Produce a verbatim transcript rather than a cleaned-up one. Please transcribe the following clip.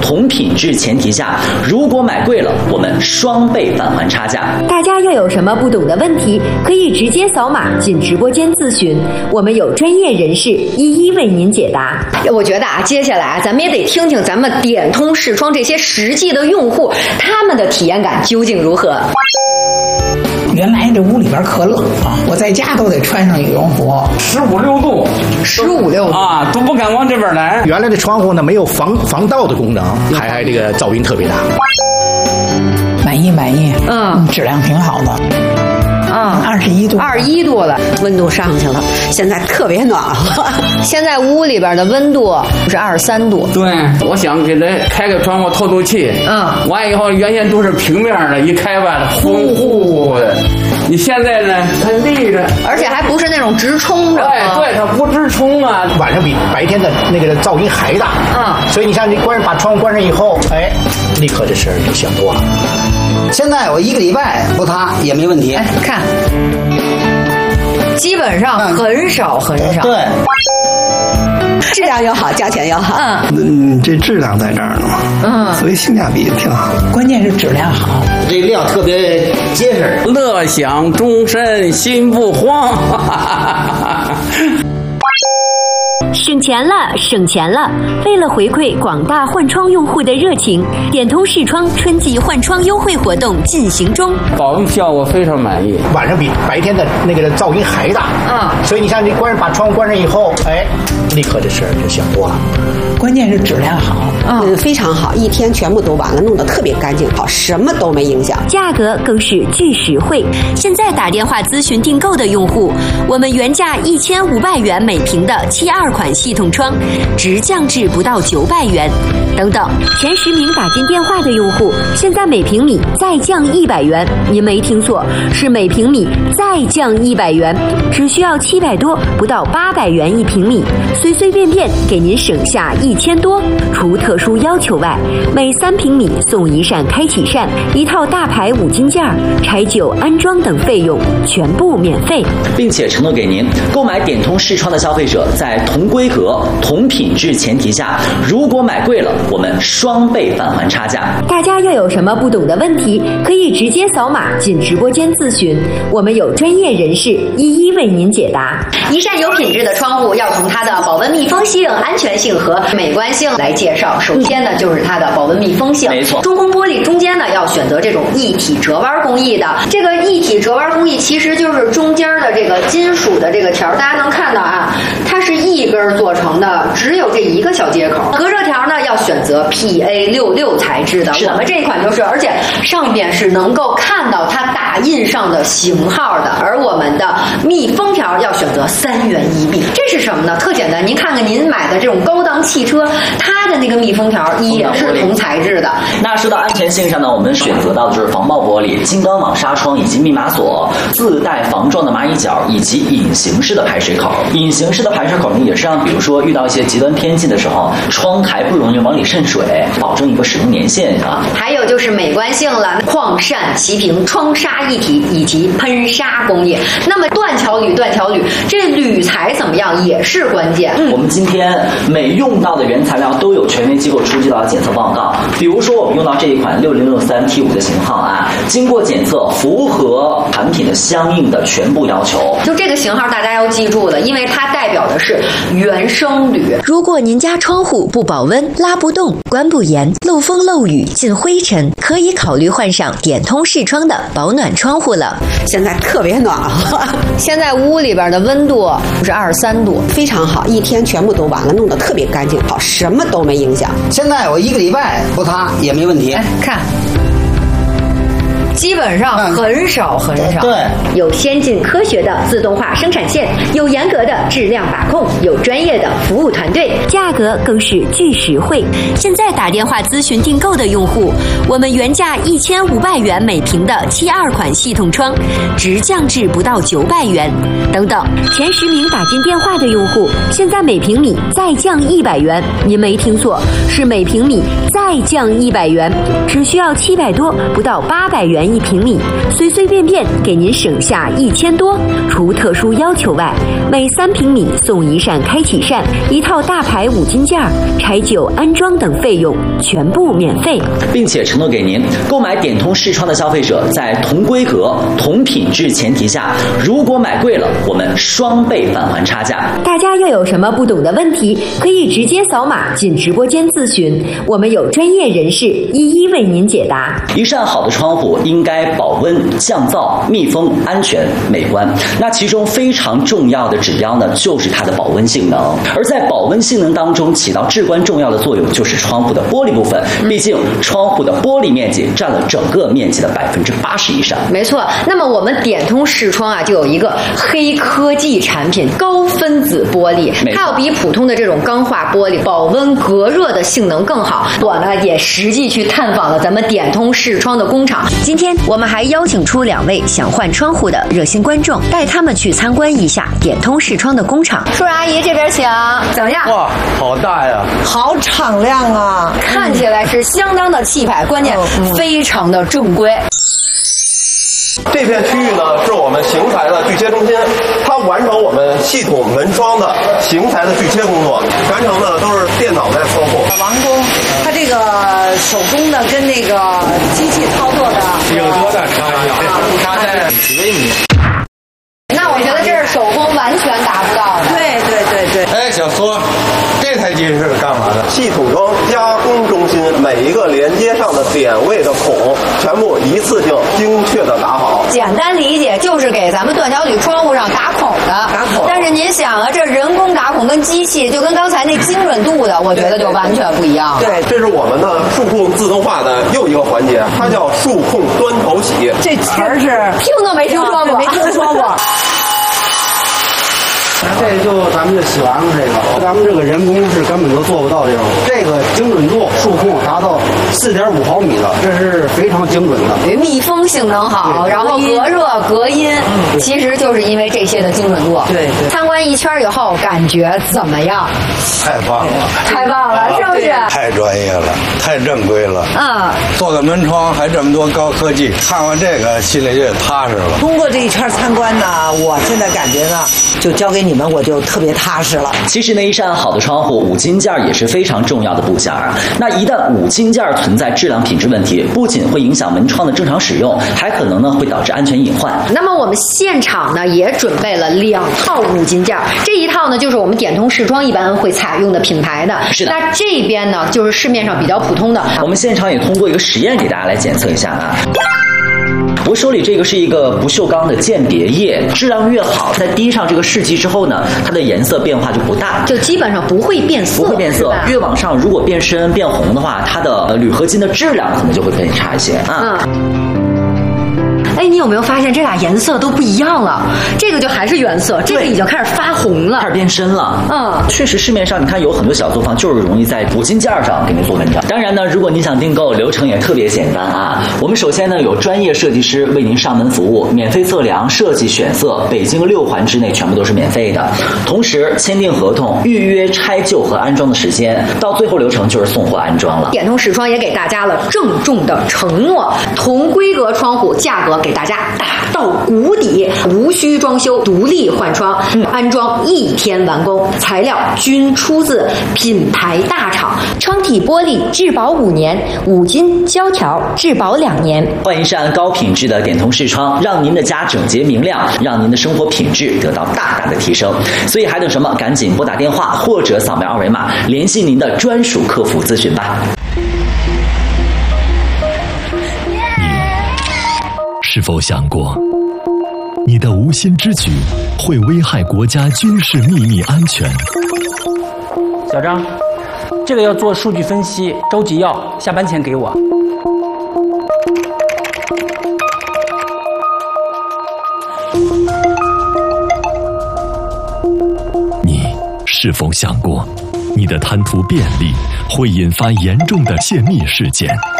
同品质前提下，如果买贵了，我们双倍返还差价。 大家要有什么不懂的问题，可以直接扫码进直播间咨询，我们有专业人士一一为您解答。 我觉得啊，接下来咱们也得听听咱们点通视窗这些实际的用户，他们的体验感究竟如何。 原来这屋里边可冷啊，我在家都得穿上羽绒服， 十五六度， 十五六度啊，都不敢往这边来。 原来的窗户呢没有防防盗的功能，还还这个噪音特别大。 满意满意， 嗯， 质量挺好的。 啊， 二十一度， 二十一度了，温度上去了，现在特别暖和。现在屋里边的温度是二十三度。 对，我想给它开个窗户透透气。 嗯， 完以后原先都是平面的，一开吧，呼呼的。你现在呢，它立着， 而且还不是那种直冲着。 哎，对，它不直冲啊。 晚上比白天的那个噪音还大。 嗯， 所以你像你关把窗户关上以后，哎，立刻这事儿就想多了。 现在我一个礼拜不擦也没问题。 哎，看，基本上很少很少。 对， 质量又好，价钱又好。 嗯，嗯，这质量在这儿呢嘛， 嗯， 所以性价比也挺好。 关键是质量好， 这料特别结实。 乐享终身心不慌。 省钱了，省钱了！为了回馈广大换窗用户的热情，点通视窗春季换窗优惠活动进行中， 保温效果非常满意。 晚上比白天的那个噪音还大。 嗯， 所以你像你关把窗户关上以后，哎，立刻这事儿就想多了。 关键是质量好， 嗯，非常好，一天全部都完了，弄得特别干净，好，什么都没影响， 价格更是巨实惠。现在打电话咨询订购的用户，我们原价一千五百元每平的七二款系统窗，直降至不到九百元。等等，前十名打进电话的用户，现在每平米再降一百元。您没听错，是每平米再降一百元，只需要七百多，不到八百元一平米，随随便便给您省下一千多。除特殊要求外，每三平米送一扇开启扇，一套大牌五金件，拆旧安装等费用全部免费， 并且承诺给您，购买点通视窗的消费者，在同规格、同品质前提下，如果买贵了，我们双倍返还差价。 大家要有什么不懂的问题，可以直接扫码进直播间咨询，我们有专业人士一一为您解答。 一扇有品质的窗户要从它的保温密封性、安全性和美观性来介绍。首先呢，就是它的保温密封性。 没错， 中空玻璃中间呢要选择这种一体折弯工艺的。这个一体折弯工艺其实就是中间的这个金属的这个条，大家能看到啊，它是一根做成的，只有这一个小接口。隔热条呢要选择 P A 六六 材质的，我们这一款就是，而且上边是能够看到它打印上的型号的。而我们的密封条要选择三元一密，这是什么呢？特简单，您看看您买的这种高档汽车，它的那个密封条也是同材质的。 那说到安全性上呢，我们选择到的就是防爆玻璃、金刚网纱窗以及密码锁，自带防撞的蚂蚁脚以及隐形式的排水口。隐形式的排水口呢，也是让比如说遇到一些极端天气的时候，窗台不容易往里渗水，保证一个使用年限啊。 还有就是美观性了，矿扇齐平，窗纱一体以及喷砂工艺。那么断桥铝，断桥铝，这铝材怎么样也是关键。 嗯，我们今天每用到的原材料都有权威机构出具到的检测报告。比如说我们用到这一款六零六三 T 五的型号啊，经过检测符合产品的相应的全部要求。 就这个型号大家要记住了，因为它代表的是原生铝。 如果您家窗户不保温、拉不动、关不严、漏风漏雨、进灰尘，可以考虑换上点通视窗的保暖窗户了。 现在特别暖和，现在屋里边的温度是二十三度，非常好，一天全部都完了，弄得特别干净，好，什么都没影响。 现在我一个礼拜不擦也没问题。 哎，看。基本上很少很少。 对， 有先进科学的自动化生产线，有严格的质量把控，有专业的服务团队，价格更是巨实惠。现在打电话咨询订购的用户，我们原价一千五百元每平的七二款系统窗，直降至不到九百元。等等，前十名打进电话的用户，现在每平米再降一百元。您没听错，是每平米再降一百元，只需要七百多，不到八百元元一平米，随随便便给您省下一千多。除特殊要求外，每三平米送一扇开启扇、一套大牌五金件、拆旧安装等费用全部免费， 并且承诺给您购买点通视窗的消费者，在同规格、同品质前提下，如果买贵了，我们双倍返还差价。 大家要有什么不懂的问题，可以直接扫码进直播间咨询，我们有专业人士一一为您解答。 一扇好的窗户应该保温、降噪、密封、安全、美观。那其中非常重要的指标呢，就是它的保温性能。而在保温性能当中起到至关重要的作用，就是窗户的玻璃部分。毕竟窗户的玻璃面积占了整个面积的百分之八十以上。 没错。那么我们点通视窗啊，就有一个黑科技产品——高分子玻璃，它要比普通的这种钢化玻璃保温隔热的性能更好。我呢也实际去探访了咱们点通视窗的工厂。今天我们还邀请出两位想换窗户的热心观众，带他们去参观一下点通视窗的工厂。叔叔阿姨这边请，怎么样？ 哇，好大呀， 好敞亮啊， 看起来是相当的气派，关键非常的正规。 这片区域呢，是我们型材的锯切中心，它完成我们系统门窗的型材的锯切工作，全程呢都是电脑在操控。 王工，他这个手工的跟那个机器操作的有多大差异？差在几微米。 那我觉得这是手工完全达不到的。 对对对对。 哎，小苏，这台机是干嘛的？系统装加工中心，每一个连接上的点位的孔，全部一次性精确的打好。 简单理解就是给咱们断桥铝窗户上打孔的。 打孔。 但是您想啊，这人工打孔跟机器，就跟刚才那精准度的，我觉得就完全不一样了。 对，这是我们的数控自动化的又一个环节，它叫数控端头洗。 这词儿是听都没听说过， 没听说过。 这就咱们就洗完了，这个咱们这个人工是根本就做不到这种，这个精准度数控达到四点五毫米的，这是非常精准的。 密封性能好，然后隔热隔音，嗯、其实就是因为这些的精准度。 对对。 参观一圈以后，感觉怎么样？ 太棒了！ 太棒了，是不是？ 太专业了，太正规了。 嗯。 做个门窗还这么多高科技，看完这个心里就踏实了。 通过这一圈参观呢，我现在感觉呢，就交给你们。我就特别踏实了。 其实呢，一扇好的窗户，五金件也是非常重要的部件啊。那一旦五金件存在质量品质问题，不仅会影响门窗的正常使用，还可能呢会导致安全隐患。 那么我们现场呢也准备了两套五金件，这一套呢就是我们点通视窗一般会采用的品牌的。 是的。 那这边呢就是市面上比较普通的。 我们现场也通过一个实验给大家来检测一下啊。我手里这个是一个不锈钢的鉴别液，质量越好，在滴上这个试剂之后呢，它的颜色变化就不大， 就基本上不会变色， 不会变色。越往上，如果变深变红的话，它的铝合金的质量可能就会更差一些啊。 嗯。哎，你有没有发现这俩颜色都不一样了？这个就还是原色，这个已经开始发红了， 开始变深了。 嗯， 确实市面上你看有很多小作坊就是容易在五金件上给你做文章。当然呢，如果你想订购，流程也特别简单啊。我们首先呢有专业设计师为您上门服务，免费测量、设计、选色，北京六环之内全部都是免费的。同时签订合同、预约拆旧和安装的时间，到最后流程就是送货安装了。 点通视窗也给大家了郑重的承诺，同规格窗户价格给大家打到谷底，无需装修，独立换窗，嗯、安装一天完工，材料均出自品牌大厂， 窗体玻璃质保五年，五金胶条质保两年。 换一扇高品质的点通视窗，让您的家整洁明亮，让您的生活品质得到大大的提升。所以还等什么？赶紧拨打电话或者扫描二维码，联系您的专属客服咨询吧。 是否想过，你的无心之举会危害国家军事秘密安全？ 小张，这个要做数据分析，周急要，下班前给我。 你是否想过，你的贪图便利会引发严重的泄密事件？